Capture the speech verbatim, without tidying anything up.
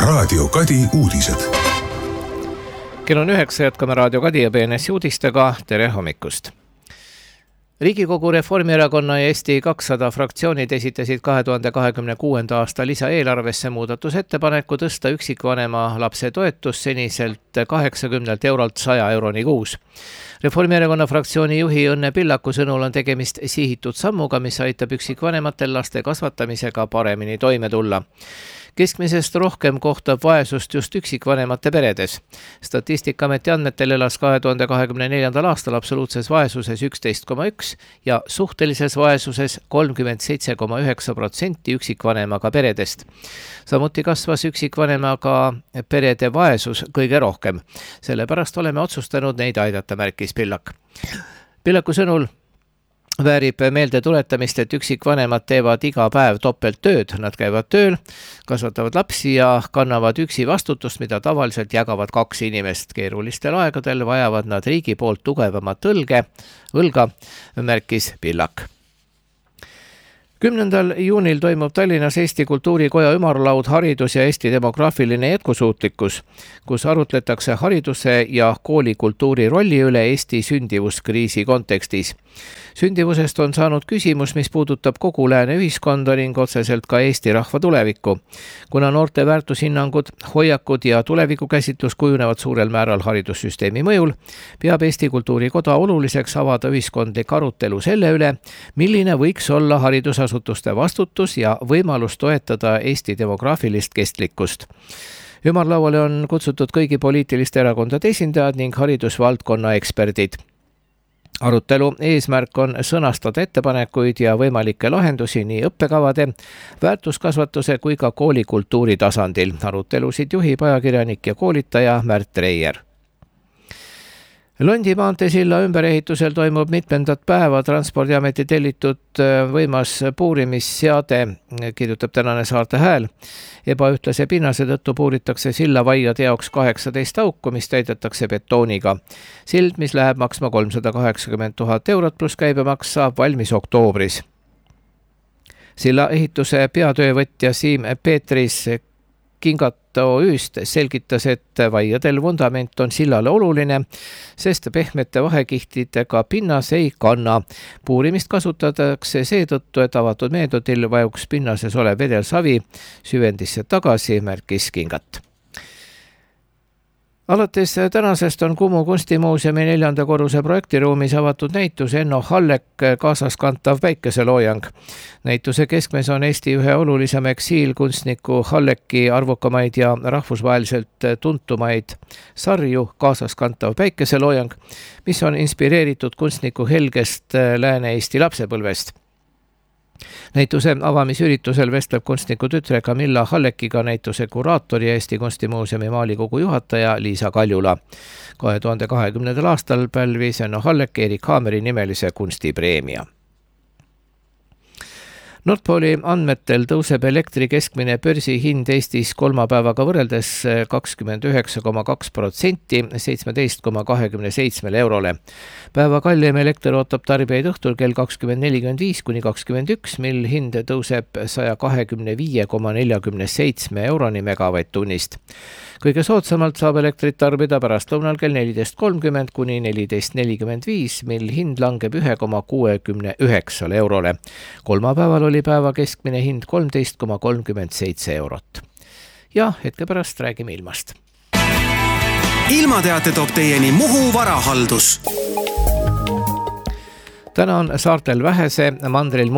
Raadio Kadi uudised. Kell on üheksa, jätkame Raadio Kadi ja B N S uudistega. Tere hommikust! Riigikogu Reformierakonna ja Eesti kakssada fraktsioonid esitasid kahe tuhande kahekümne kuuenda aasta lisaeelarvesse muudatusettepaneku tõsta üksikvanema lapse toetus seniselt kaheksakümnelt eurolt saja euroni kuus. Reformierakonna fraktsiooni juhi Õnne Pillaku sõnul on tegemist sihitud sammuga, mis aitab üksikvanematel laste kasvatamisega paremini toime tulla. Keskmisest rohkem kohtab vaesust just üksikvanemate peredes. Statistikaameti andmetel elas kahe tuhande kahekümne neljandal aastal absoluutses vaesuses üksteist koma üks ja suhtelises vaesuses kolmkümmend seitse koma üheksa protsenti üksikvanemaga peredest. Samuti kasvas üksikvanemaga perede vaesus kõige rohkem. Sellepärast oleme otsustanud neid aidata, märkis Pillak. Pillaku sõnul väärib meelde tuletamist, et üksikvanemad teevad iga päev topelt tööd. Nad käivad tööl, kasvatavad lapsi ja kannavad üksi vastutust, mida tavaliselt jagavad kaks inimest. Keerulistel aegadel vajavad nad riigi poolt tugevamat õlge, õlga, märkis Pillak. kümnendal juunil toimub Tallinnas Eesti Kultuurikoja ümarlaud Haridus ja Eesti demograafiline jätkusuutlikkus, kus arutletakse hariduse ja koolikultuuri rolli üle Eesti sündivuskriisi kontekstis. Sündivusest on saanud küsimus, mis puudutab kogu lääne ühiskonda ning otseselt ka Eesti rahva tulevikku. Kuna noorte väärtushinnangud, hoiakud ja tulevikukäsitlus kujunevad suurel määral haridussüsteemi mõjul, peab Eesti Kultuurikoda oluliseks avada ühiskondlik arutelu selle üle, milline võiks olla haridusasutuste vastutus ja võimalus toetada Eesti demograafilist kestlikkust. Ümarlauale on kutsutud kõigi poliitiliste erakondade esindajad ning haridusvaldkonna eksperdid. Arutelu eesmärk on sõnastada ettepanekuid ja võimalikke lahendusi nii õppekavade, väärtuskasvatuse kui ka koolikultuuri tasandil. Arutelusid juhib ajakirjanik ja koolitaja Märt Reier. Londi maanteesilla ümberehitusel toimub mitmendat päeva Transpordiameti tellitud võimas puurimisseade, kirjutab tänane Saarte Hääl. Ebaühtlase pinnase tõttu puuritakse silla vaiade jaoks kaheksateist auku, mis täidetakse betooniga. Sild, mis läheb maksma kolmsada kaheksakümmend tuhat eurot pluss käibemaks, saab valmis oktoobris. Silla ehituse peatöövõtja Siim Peetris Kingat O Üst selgitas, et vaiadel vundament on sillale oluline, sest pehmete vahekihtidega pinnas ei kanna. Puurimist kasutatakse seetõttu, et avatud meetodil vajuks pinnases olev vedelsavi süvendisse tagasi, märkis Kingat. Alates tänasest on Kumu kunstimuuseumi neljanda korruse projektiruumis avatud näitus Enno Hallek kaasas kantav päikeseloojang. Näituse keskmes on Eesti ühe olulisema eksiilkunstniku Halleki arvukamaid ja rahvusvaheliselt tuntumaid sarju kaasas kantav päikeseloojang, mis on inspireeritud kunstniku helgest Lääne-Eesti lapsepõlvest. Näituse avamisüritusel vestleb kunstniku tütre Camilla Hallekiga näituse kuraator ja Eesti Kunstimuuseumi maalikogu juhataja Liisa Kaljula. kahe tuhande kahekümnendal aastal pälvis Enno Hallek Erik Haameri nimelise kunstipreemia. Nordpooli andmetel tõuseb elektri keskmine börsihind Eestis kolmapäevaga võrreldes kakskümmend üheksa koma kaks protsenti seitsmeteist koma kahekümne seitsmele eurole. Päeva kallim elekter ootab tarbijaid õhtul kell kakskümmend nelikümmend viis kuni kakskümmend üks, mil hind tõuseb saja kahekümne viie koma neljakümne seitsme euroni megavatt-tunnist. Kõige soodsamalt saab elektrit tarbida pärast lõunal kell neliteist kolmkümmend kuni neliteist nelikümmend viis, mil hind langeb ühe koma kuuekümne üheksale eurole. Kolmapäeval oli päeva keskmine hind kolmteist koma kolmkümmend seitse eurot. Ja hetke pärast räägime ilmast. Ilmateate toob teieni Muhu varahaldus. Täna on saartel vähese, mandril